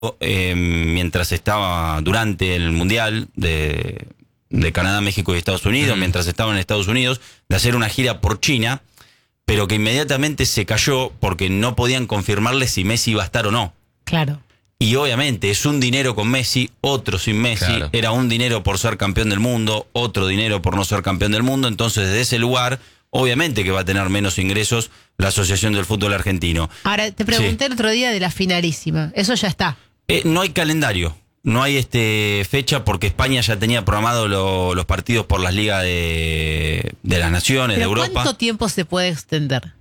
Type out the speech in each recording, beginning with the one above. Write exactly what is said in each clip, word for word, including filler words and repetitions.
eh, mientras estaba durante el Mundial de, de Canadá, México y Estados Unidos, mm. mientras estaba en Estados Unidos, de hacer una gira por China, pero que inmediatamente se cayó porque no podían confirmarle si Messi iba a estar o no. Claro. Y obviamente es un dinero con Messi, otro sin Messi, claro. Era un dinero por ser campeón del mundo, otro dinero por no ser campeón del mundo, entonces desde ese lugar, obviamente que va a tener menos ingresos la Asociación del Fútbol Argentino. Ahora, te pregunté sí. el otro día de la finalísima, eso ya está. Eh, no hay calendario, no hay este fecha porque España ya tenía programado lo, los partidos por las ligas de, de las naciones, ¿Pero de Europa. ¿Cuánto tiempo se puede extender?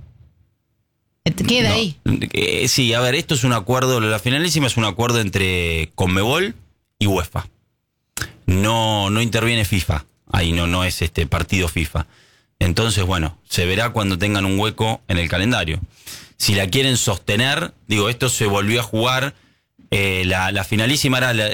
Queda no, ahí. Eh, sí, a ver, esto es un acuerdo, la finalísima es un acuerdo entre Conmebol y UEFA. No, no interviene FIFA, ahí no, no es este partido FIFA. Entonces, bueno, se verá cuando tengan un hueco en el calendario. Si la quieren sostener, digo, esto se volvió a jugar, eh, la, la finalísima era, la,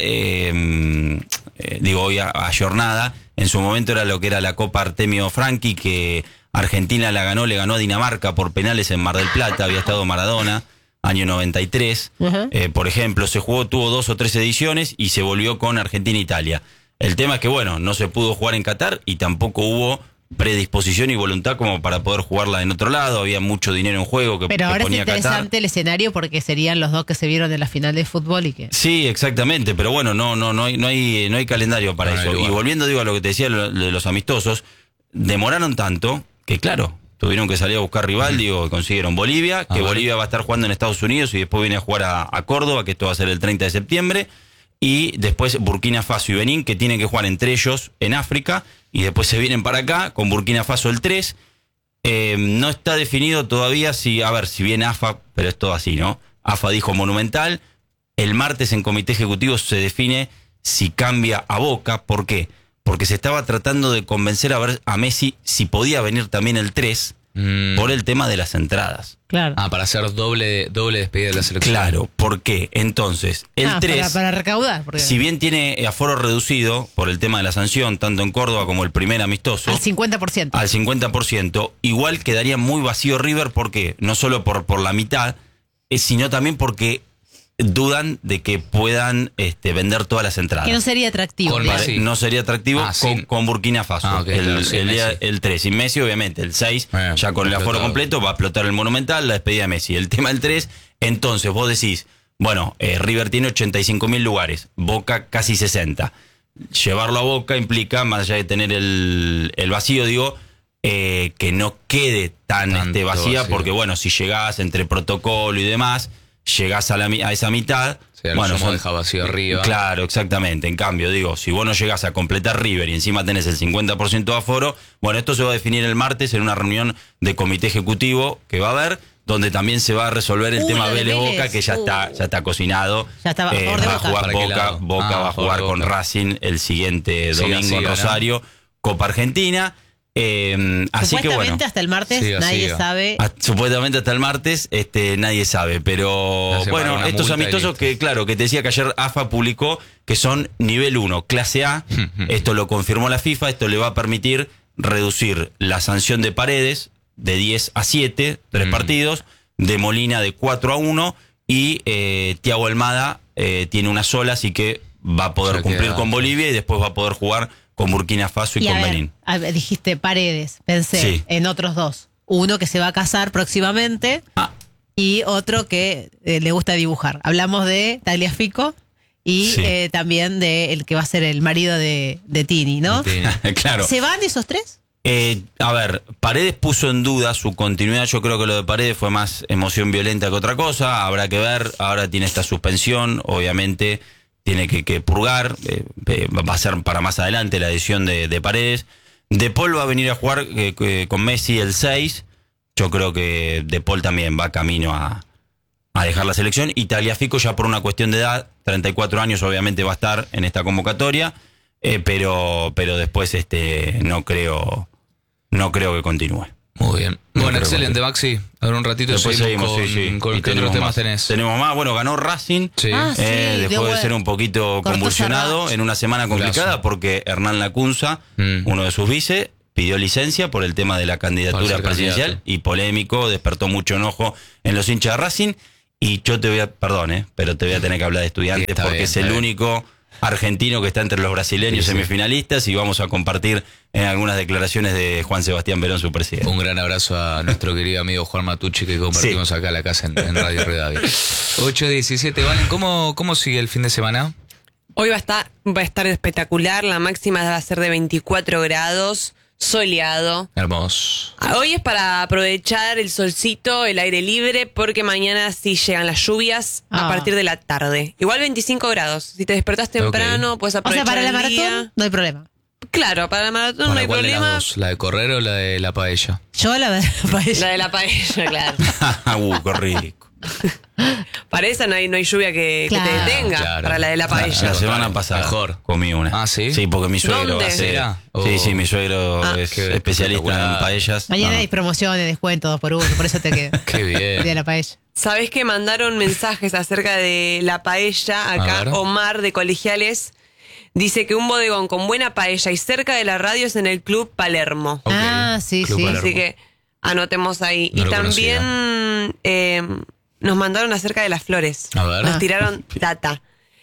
eh, eh, digo, hoy ayornada, en su momento era lo que era la Copa Artemio Franchi, que Argentina la ganó, le ganó a Dinamarca por penales en Mar del Plata, había estado Maradona, año noventa y tres, uh-huh. eh, por ejemplo, se jugó, tuvo dos o tres ediciones y se volvió con Argentina-Italia. El tema es que, bueno, no se pudo jugar en Qatar y tampoco hubo predisposición y voluntad como para poder jugarla en otro lado, había mucho dinero en juego que, Pero ahora que ponía es interesante Qatar. El escenario porque serían los dos que se vieron en la final de fútbol y que... Sí, exactamente, pero bueno, no, no, no hay, no hay, no hay calendario para no, eso. No, y volviendo, digo, a lo que te decía de los amistosos, demoraron tanto que claro, tuvieron que salir a buscar rival, digo, consiguieron Bolivia, que Bolivia va a estar jugando en Estados Unidos y después viene a jugar a, a Córdoba, que esto va a ser el treinta de septiembre, y después Burkina Faso y Benín, que tienen que jugar entre ellos en África, y después se vienen para acá, con Burkina Faso el tres. Eh, no está definido todavía si, a ver, si viene A F A, pero es todo así, ¿no? A F A dijo Monumental, el martes en comité ejecutivo se define si cambia a Boca, ¿por qué? Porque se estaba tratando de convencer a, ver, a Messi si podía venir también el tres mm. por el tema de las entradas. Claro. Ah, para hacer doble, doble despedida de la selección. Claro, ¿por qué? Entonces, el ah, tres, para, para recaudar. Porque... si bien tiene aforo reducido por el tema de la sanción, tanto en Córdoba como el primer amistoso. Al cincuenta por ciento. Al cincuenta por ciento, igual quedaría muy vacío River, ¿por qué? No solo por, por la mitad, sino también porque dudan de que puedan este, vender todas las entradas. Que no sería atractivo. Con Messi. No sería atractivo ah, con, con Burkina Faso. Ah, okay, el, claro, sí, el, el, el tres. Y Messi, obviamente, el seis, eh, ya con el aforo completo, va a explotar el Monumental, la despedida de Messi. El tema del tres, entonces vos decís, bueno, eh, River tiene ochenta y cinco mil lugares, Boca casi sesenta. Llevarlo a Boca implica, más allá de tener el, el vacío, digo, eh, que no quede tan este, vacía, vacío. Porque bueno, si llegás entre protocolo y demás, llegás a, la, a esa mitad. Sí, bueno, son, deja vacío arriba. Claro, exactamente. En cambio, digo, si vos no llegás a completar River y encima tenés el cincuenta por ciento de aforo, bueno, esto se va a definir el martes en una reunión de comité ejecutivo que va a haber, donde también se va a resolver el uh, tema Vélez Boca, que ya uh. está ya está cocinado. Ya está, eh, va a jugar Boca, Boca ah, va a jugar con Boca. Racing el siguiente domingo sí, en Rosario, Copa Argentina. Eh, así que bueno, hasta el martes siga, nadie siga. sabe. A, supuestamente hasta el martes este, nadie sabe, pero bueno, estos amistosos que claro, que te decía que ayer A F A publicó que son nivel uno, clase A, esto lo confirmó la FIFA, esto le va a permitir reducir la sanción de Paredes de diez a siete, tres mm. partidos, de Molina de cuatro a uno y eh, Thiago Almada eh, tiene una sola, así que va a poder ya cumplir queda. con Bolivia y después va a poder jugar con Burkina Faso y, y con ver, Benín. A ver, dijiste Paredes, pensé sí. en otros dos. Uno que se va a casar próximamente ah. y otro que eh, le gusta dibujar. Hablamos de Tagliafico y sí. eh, también de el que va a ser el marido de, de Tini, ¿no? Tini. Claro. ¿Se van esos tres? Eh, a ver, Paredes puso en duda su continuidad. Yo creo que lo de Paredes fue más emoción violenta que otra cosa. Habrá que ver. Ahora tiene esta suspensión, obviamente. Tiene que, que purgar, eh, eh, va a ser para más adelante la decisión de, de Paredes. De Paul va a venir a jugar eh, eh, con Messi el seis. Yo creo que De Paul también va camino a, a dejar la selección. Y Tagliafico ya por una cuestión de edad, treinta y cuatro años obviamente va a estar en esta convocatoria, eh, pero, pero después este no creo, no creo que continúe. Muy bien. No bueno, excelente, Maxi. A ver, un ratito después seguimos, con, sí, sí. con qué otros temas más. tenés. Tenemos más. Bueno, ganó Racing. Sí. Ah, sí, eh, dejó de, de ser un poquito convulsionado en una semana complicada Plazo. porque Hernán Lacunza, mm. uno de sus vice, pidió licencia por el tema de la candidatura presidencial candidato. y polémico, despertó mucho enojo en los hinchas de Racing. y yo te voy a, perdón, eh, pero te voy a tener que hablar de Estudiantes Está porque bien, es el está bien. único argentino que está entre los brasileños Sí, sí. semifinalistas y vamos a compartir en algunas declaraciones de Juan Sebastián Verón, su presidente. Un gran abrazo a nuestro querido amigo Juan Matucci que compartimos Sí. acá en la casa en, en Radio Rivadavia. ocho diecisiete, Valen, ¿cómo, ¿cómo sigue el fin de semana? Hoy va a estar, va a estar espectacular, la máxima va a ser de veinticuatro grados, soleado. Hermoso. Hoy es para aprovechar el solcito, el aire libre, porque mañana sí llegan las lluvias Ah. a partir de la tarde. Igual veinticinco grados. Si te despertás temprano, Ok. puedes O sea, aprovechar para la el maratón día. no hay problema. Claro, para la maratón ¿Para no hay cuál de las problema. dos? ¿La de correr o la de la paella? Yo la verdad, para ella. La de la paella, claro. uh, corrico. Para esa no hay, no hay lluvia que, que Claro. te detenga. Claro. Para la de la paella. La semana pasada Mejor. comí una. Ah, ¿sí? Sí, porque mi suegro ¿Dónde? hace- ¿Será? Sí, Oh. sí, mi suegro Ah. es Qué especialista espectacular. en paellas. Mañana No. hay promociones, descuento, dos por uno, por eso te queda. Qué bien. El día de la paella. ¿Sabés que mandaron mensajes acerca de la paella? A Acá ver. Omar de Colegiales dice que un bodegón con buena paella y cerca de la radio es en el Club Palermo. Ok. Ah, sí, Club sí. Palermo. Así que anotemos ahí. No y lo también eh, nos mandaron acerca de las flores. A ver. Nos Ah. tiraron data.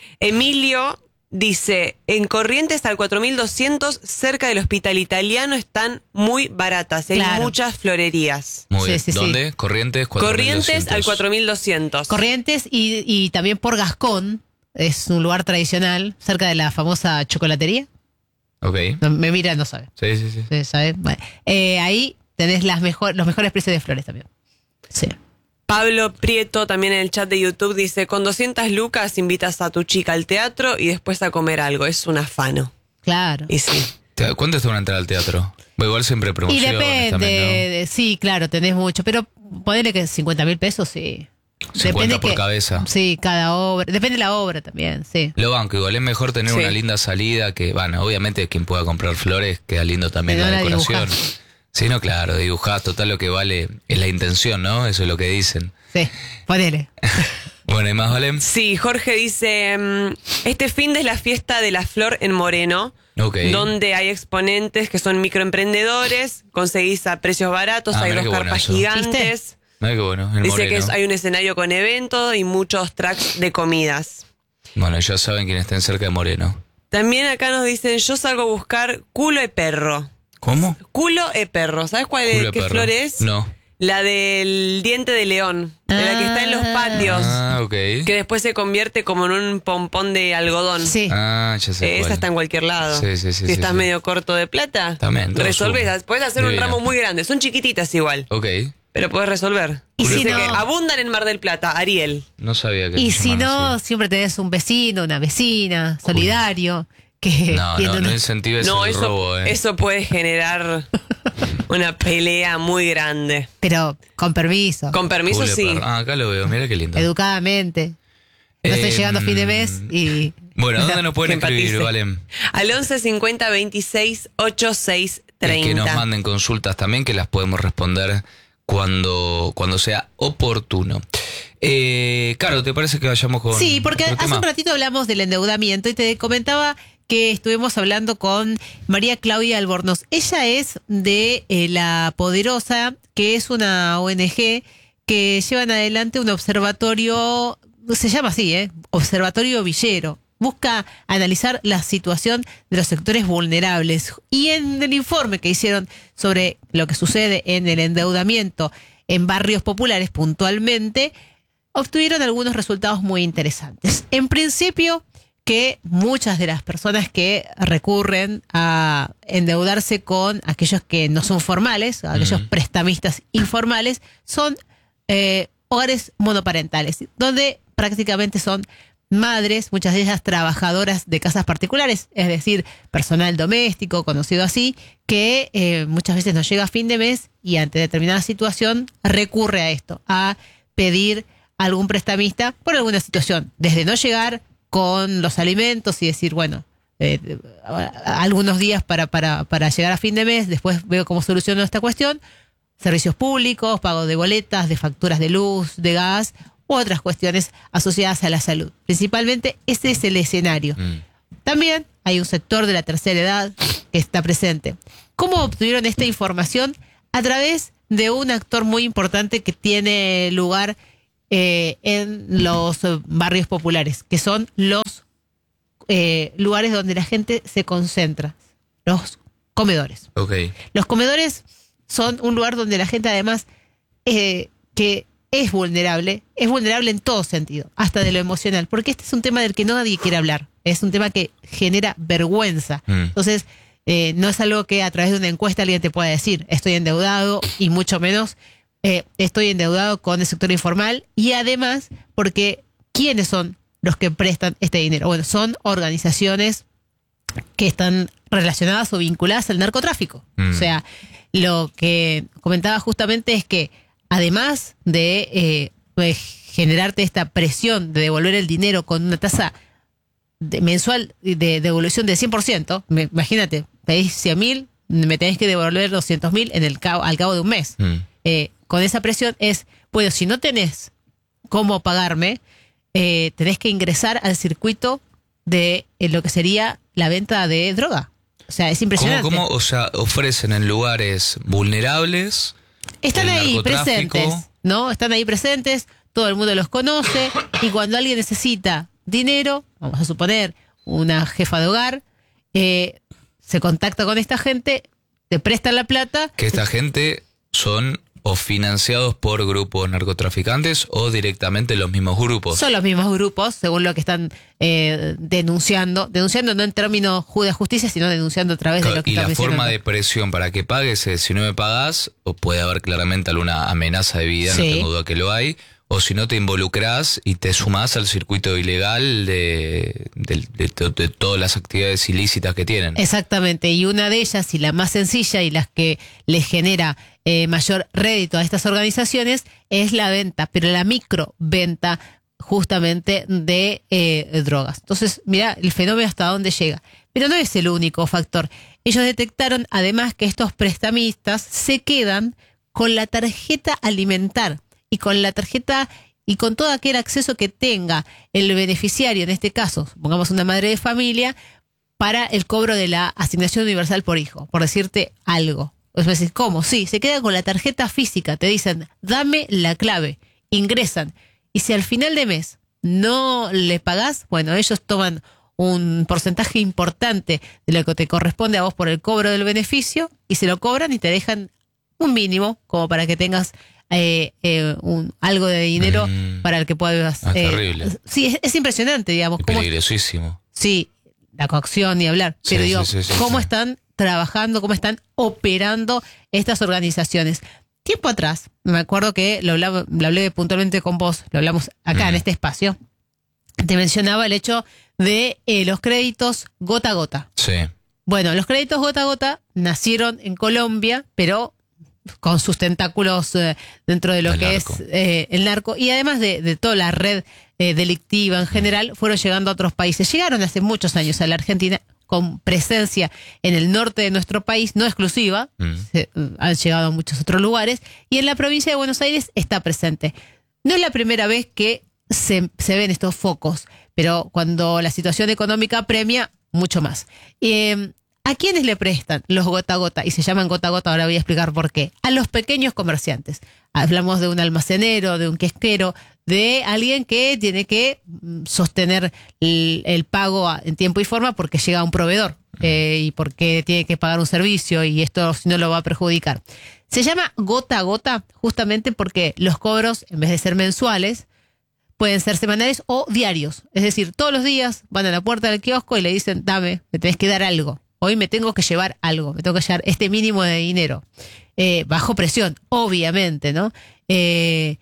Emilio dice, en Corrientes al cuatro mil doscientos, cerca del Hospital Italiano, están muy baratas. Hay Claro. muchas florerías. Muy Sí, bien. sí, sí. ¿Dónde? Corrientes, cuatro mil Corrientes doscientos. al cuatro mil doscientos. Corrientes y, y también por Gascón. Es un lugar tradicional, cerca de la famosa chocolatería. Ok. No, me mira, no sabe. Sí, sí, sí. Sí, ¿sabe? Bueno, eh, ahí tenés las mejor, los mejores precios de flores también. Sí. Pablo Prieto también en el chat de YouTube dice, con doscientas lucas invitas a tu chica al teatro y después a comer algo. Es un afano. Claro. Y sí. Te- ¿Cuánto está una entrada al teatro? Bueno, igual siempre Y promociones depende, también, de- sí, claro, tenés mucho, pero ponele que cincuenta mil pesos, sí. ¿no? cincuenta por que- cabeza. Sí, cada obra. Depende de la obra también, sí. Lo banco, igual es mejor tener Sí. una linda salida que, bueno, obviamente quien pueda comprar flores queda lindo también Pero la la decoración. dibujás. Sí, no, claro, dibujás, total lo que vale es la intención, ¿no? Eso es lo que dicen. Sí, ponele. Bueno, ¿y más vale? Sí, Jorge dice, mm, este fin de es la fiesta de la flor en Moreno, Ok. donde hay exponentes que son microemprendedores, conseguís a precios baratos, Ah, hay mirá dos qué bueno carpas eso. gigantes. Mira qué bueno, el Dice que Moreno. es- hay un escenario con eventos y muchos tracks de comidas. Bueno, ya saben quién estén cerca de Moreno. También acá nos dicen, yo salgo a buscar culo de perro. ¿Cómo? Culo de perro, ¿sabes cuál es, Culo de qué perro. flor es? No. La del diente de león, de la que está en los patios, Ah, ok. que después se convierte como en un pompón de algodón. Sí. Ah, ya sé Eh, Esa cuál. está en cualquier lado. Sí, sí, sí, Si sí, estás sí. medio corto de plata, También, todo resolves. suma. Puedes hacer un Divina. ramo muy grande. Son chiquititas igual, Ok. pero puedes resolver. Y si Dice no- que abundan en Mar del Plata, Ariel. No sabía que Y se si llamaban no, así. siempre tenés un vecino, una vecina, solidario, que No, tiene no, una- no incentives No, el eso, robo, eh. eso puede generar una pelea muy grande. pero con permiso, Con permiso, Culo de sí. perro. Ah, acá lo veo, mira qué lindo. educadamente. No estoy Em, llegando a fin de mes y Bueno, ¿dónde nos pueden Que escribir, empatice. Valen? Al once cincuenta veintiséis ochenta y seis Es que nos treinta. manden consultas también, que las podemos responder cuando, cuando sea oportuno. Eh, Caro, ¿te parece que vayamos con sí, porque otro hace tema? un ratito hablamos del endeudamiento y te comentaba que estuvimos hablando con María Claudia Albornoz. Ella es de eh, La Poderosa, que es una O N G que llevan adelante un observatorio, se llama así, ¿eh? Observatorio Villero. Busca analizar la situación de los sectores vulnerables. Y en el informe que hicieron sobre lo que sucede en el endeudamiento en barrios populares puntualmente, obtuvieron algunos resultados muy interesantes. En principio, que muchas de las personas que recurren a endeudarse con aquellos que no son formales, aquellos Ujú. prestamistas informales, son eh, hogares monoparentales, donde prácticamente son madres, muchas de ellas trabajadoras de casas particulares, es decir, personal doméstico, conocido así, que eh, muchas veces no llega a fin de mes y ante determinada situación recurre a esto, a pedir a algún prestamista por alguna situación, desde no llegar con los alimentos y decir, bueno, eh, algunos días para, para, para llegar a fin de mes, después veo cómo soluciono esta cuestión, servicios públicos, pago de boletas, de facturas de luz, de gas, u otras cuestiones asociadas a la salud. Principalmente ese es el escenario. Mm. También hay un sector de la tercera edad que está presente. ¿Cómo obtuvieron esta información? A través de un actor muy importante que tiene lugar eh, en los barrios populares, que son los eh, lugares donde la gente se concentra, los comedores. Okay. Los comedores son un lugar donde la gente además eh, que es vulnerable, es vulnerable en todo sentido, hasta de lo emocional, porque este es un tema del que nadie quiere hablar, es un tema que genera vergüenza. Mm. Entonces, eh, no es algo que a través de una encuesta alguien te pueda decir, estoy endeudado, y mucho menos eh, estoy endeudado con el sector informal, y además, porque ¿quiénes son los que prestan este dinero? Bueno, son organizaciones que están relacionadas o vinculadas al narcotráfico. Mm. O sea, lo que comentaba justamente es que además de eh, pues, generarte esta presión de devolver el dinero con una tasa de mensual de devolución de cien por ciento, me, imagínate, pedís cien mil, me tenés que devolver doscientos mil en el cabo, al cabo de un mes. Mm. Eh, con esa presión es, bueno, si no tenés cómo pagarme, eh, tenés que ingresar al circuito de eh, lo que sería la venta de droga. O sea, es impresionante. ¿Cómo, cómo? O sea, ofrecen en lugares vulnerables. Están ahí presentes, ¿no? Están ahí presentes, todo el mundo los conoce, y cuando alguien necesita dinero, vamos a suponer una jefa de hogar, eh, se contacta con esta gente, te prestan la plata. Que esta gente son o financiados por grupos narcotraficantes o directamente los mismos grupos. Son los mismos grupos, según lo que están eh, denunciando. Denunciando no en términos de justicia, sino denunciando a través claro, de lo que y están la mencionando. forma de presión para que pagues es, si no me pagas, o puede haber claramente alguna amenaza de vida, sí. No tengo duda que lo hay, o si no te involucras y te sumás al circuito ilegal de, de, de, de, de todas las actividades ilícitas que tienen. Exactamente, y una de ellas, y la más sencilla y las que les genera eh, mayor rédito a estas organizaciones, es la venta, pero la microventa justamente de eh, drogas. Entonces, mira el fenómeno hasta dónde llega. Pero no es el único factor. Ellos detectaron además que estos prestamistas se quedan con la tarjeta alimentar y con la tarjeta y con todo aquel acceso que tenga el beneficiario, en este caso, pongamos una madre de familia, para el cobro de la asignación universal por hijo, por decirte algo. Pues me decís, ¿cómo? Sí, se quedan con la tarjeta física, te dicen, dame la clave, ingresan. Y si al final de mes no le pagás, bueno, ellos toman un porcentaje importante de lo que te corresponde a vos por el cobro del beneficio y se lo cobran y te dejan un mínimo como para que tengas eh, eh, un, algo de dinero mm. para el que puedas... Ah, eh, terrible. Sí, es, es impresionante, digamos. Es peligrosísimo. Sí, la coacción ni hablar. Sí, pero sí, digo, sí, sí, cómo sí. están trabajando, cómo están operando estas organizaciones. Tiempo atrás, me acuerdo que lo, hablaba, lo hablé puntualmente con vos, lo hablamos acá mm. en este espacio, te mencionaba el hecho de eh, los créditos gota a gota. Sí. Bueno, los créditos gota a gota nacieron en Colombia, pero con sus tentáculos eh, dentro de lo el que narco. es eh, el narco, y además de, de toda la red eh, delictiva en general, mm. fueron llegando a otros países. Llegaron hace muchos años a la Argentina, con presencia en el norte de nuestro país, no exclusiva, mm. se, han llegado a muchos otros lugares, y en la provincia de Buenos Aires está presente. No es la primera vez que se, se ven estos focos, pero cuando la situación económica premia, mucho más. Eh, ¿A quiénes le prestan los gota a gota? Y se llaman gota a gota, ahora voy a explicar por qué. A los pequeños comerciantes. Hablamos de un almacenero, de un kiosquero, de alguien que tiene que sostener el, el pago en tiempo y forma porque llega un proveedor eh, y porque tiene que pagar un servicio y esto si no lo va a perjudicar. Se llama gota a gota justamente porque los cobros, en vez de ser mensuales, pueden ser semanales o diarios. Es decir, todos los días van a la puerta del kiosco y le dicen, dame, me tenés que dar algo. Hoy me tengo que llevar algo, me tengo que llevar este mínimo de dinero. Eh, bajo presión, obviamente, ¿no? Eh,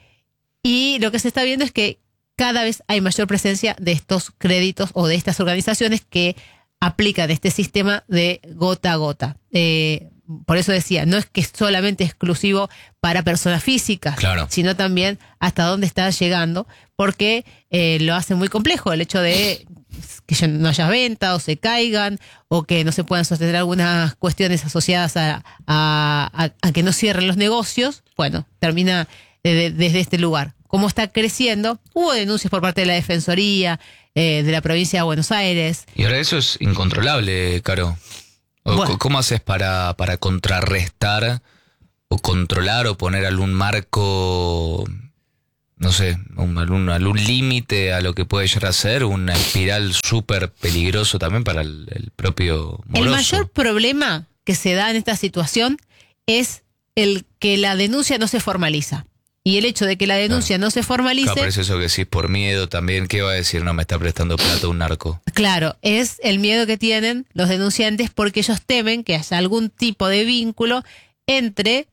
y lo que se está viendo es que cada vez hay mayor presencia de estos créditos o de estas organizaciones que aplican este sistema de gota a gota. Eh, por eso decía, no es que es solamente exclusivo para personas físicas, claro. sino también hasta dónde está llegando, porque eh, lo hace muy complejo el hecho de que ya no haya venta o se caigan o que no se puedan sostener algunas cuestiones asociadas a, a, a, a que no cierren los negocios. Bueno, termina de, de, desde este lugar. ¿Cómo está creciendo? Hubo denuncias por parte de la Defensoría eh, de la provincia de Buenos Aires. Y ahora eso es incontrolable, Caro. Bueno. ¿Cómo haces para, para contrarrestar o controlar o poner algún marco no sé, un, algún, algún límite a lo que puede llegar a ser, una espiral súper peligroso también para el, el propio moroso. El mayor problema que se da en esta situación es el que la denuncia no se formaliza. Y el hecho de que la denuncia claro. no se formalice... Claro, parece eso que decís por miedo también. ¿Qué va a decir? No me está prestando plata un narco. Claro, es el miedo que tienen los denunciantes porque ellos temen que haya algún tipo de vínculo entre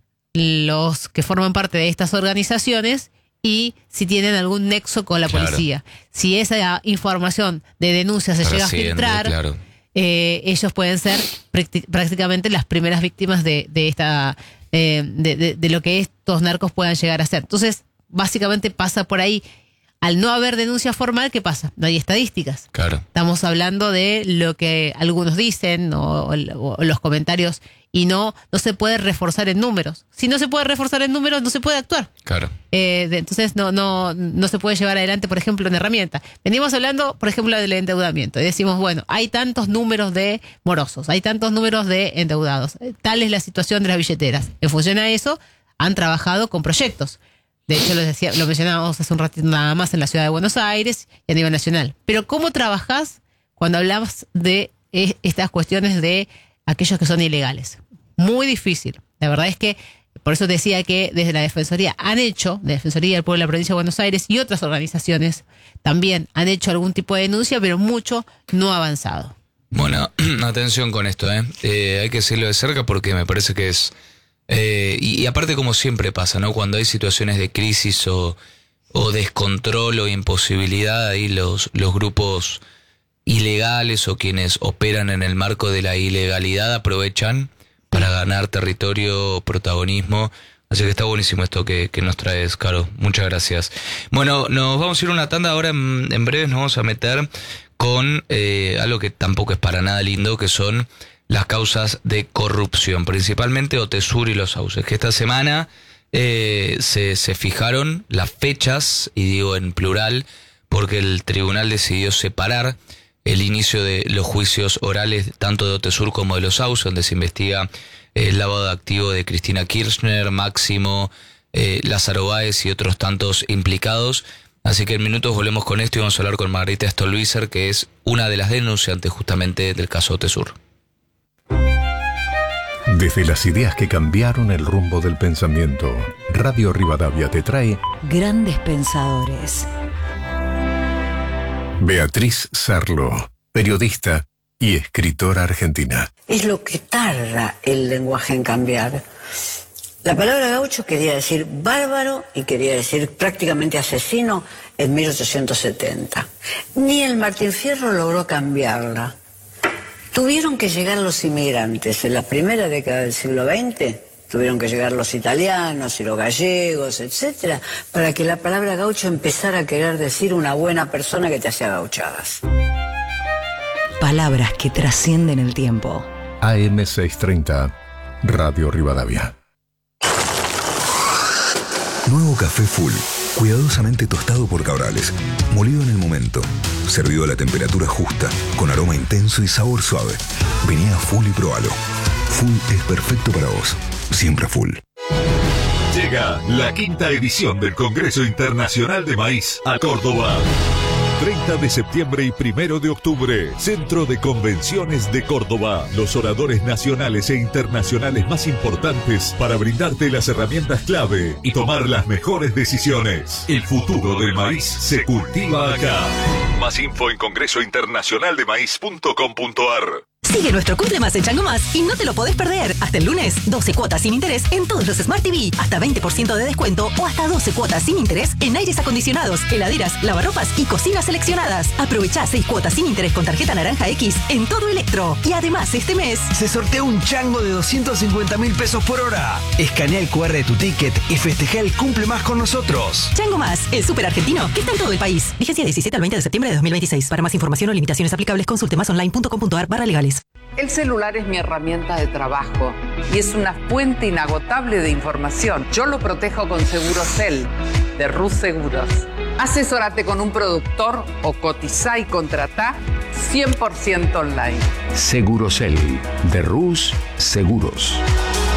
los que forman parte de estas organizaciones y si tienen algún nexo con la claro. policía. Si esa información de denuncia se llega a filtrar, claro. eh, ellos pueden ser prácticamente las primeras víctimas de, de esta... Eh, de, de, de lo que estos narcos puedan llegar a hacer. Entonces, básicamente pasa por ahí. Al no haber denuncia formal, ¿qué pasa? No hay estadísticas. Claro. Estamos hablando de lo que algunos dicen o, o, o los comentarios y no, no se puede reforzar en números. Si no se puede reforzar en números, no se puede actuar. Claro. Eh, de, entonces no, no, no se puede llevar adelante, por ejemplo, una herramienta. Venimos hablando, por ejemplo, del endeudamiento y decimos, bueno, hay tantos números de morosos, hay tantos números de endeudados. Tal es la situación de las billeteras. En función a eso, han trabajado con proyectos. De hecho, lo, decía, lo mencionábamos hace un ratito nada más en la ciudad de Buenos Aires y a nivel nacional. Pero ¿cómo trabajás cuando hablamos de eh, estas cuestiones de aquellos que son ilegales? Muy difícil. La verdad es que, por eso decía que desde la Defensoría han hecho, la Defensoría del Pueblo de la Provincia de Buenos Aires y otras organizaciones también han hecho algún tipo de denuncia, pero mucho no ha avanzado. Bueno, atención con esto, ¿eh? Eh, hay que seguirlo de cerca porque me parece que es... Eh, y, y aparte como siempre pasa, ¿no? Cuando hay situaciones de crisis o, o descontrol o imposibilidad, ahí los, los grupos ilegales o quienes operan en el marco de la ilegalidad aprovechan para ganar territorio, protagonismo. Así que está buenísimo esto que, que nos traes, Caro. Muchas gracias. Bueno, nos vamos a ir a una tanda. Ahora en, en breve nos vamos a meter con eh, algo que tampoco es para nada lindo, que son las causas de corrupción, principalmente Otesur y Los Sauces, que esta semana eh, se, se fijaron las fechas, y digo en plural, porque el tribunal decidió separar el inicio de los juicios orales tanto de Otesur como de Los Sauces, donde se investiga el lavado de activos de Cristina Kirchner, Máximo, eh, Lázaro Báez y otros tantos implicados. Así que en minutos volvemos con esto y vamos a hablar con Margarita Stolbizer, que es una de las denunciantes justamente del caso Otesur. Desde las ideas que cambiaron el rumbo del pensamiento, Radio Rivadavia te trae Grandes Pensadores. Beatriz Sarlo, periodista y escritora argentina. Es lo que tarda el lenguaje en cambiar. La palabra gaucho quería decir bárbaro y quería decir prácticamente asesino en mil ochocientos setenta. Ni el Martín Fierro logró cambiarla. Tuvieron que llegar los inmigrantes en la primera década del siglo veinte, tuvieron que llegar los italianos y los gallegos, etcétera, para que la palabra gaucho empezara a querer decir una buena persona que te hacía gauchadas. Palabras que trascienden el tiempo. A M seiscientos treinta, Radio Rivadavia. Nuevo café Full, cuidadosamente tostado por Cabrales, molido en el momento, servido a la temperatura justa, con aroma intenso y sabor suave. Vení a Full y probalo. Full es perfecto para vos, siempre Full. Llega la quinta edición del Congreso Internacional de Maíz a Córdoba. treinta de septiembre y primero de octubre, Centro de Convenciones de Córdoba. Los oradores nacionales e internacionales más importantes para brindarte las herramientas clave y tomar las mejores decisiones. El futuro del maíz se cultiva acá. Más info en congreso internacional de maíz punto com punto a r. Sigue nuestro Cumple Más en Chango Más y no te lo podés perder. Hasta el lunes, doce cuotas sin interés en todos los Smart T V, hasta veinte por ciento de descuento o hasta doce cuotas sin interés en aires acondicionados, heladeras, lavarropas y cocinas seleccionadas. Aprovechá seis cuotas sin interés con tarjeta Naranja X en todo Electro. Y además, este mes se sortea un chango de doscientos cincuenta mil pesos por hora. Escanea el cu erre de tu ticket y festeja el Cumple Más con nosotros. Chango Más, el súper argentino que está en todo el país. Vigencia diecisiete al veinte de septiembre de dos mil veintiséis. Para más información o limitaciones aplicables, consulte más online punto com punto a r barra legales. El celular es mi herramienta de trabajo y es una fuente inagotable de información. Yo lo protejo con Segurosel, de Rus Seguros. Asesórate con un productor o cotizá y contratá cien por ciento online. Segurosel, de Rus Seguros.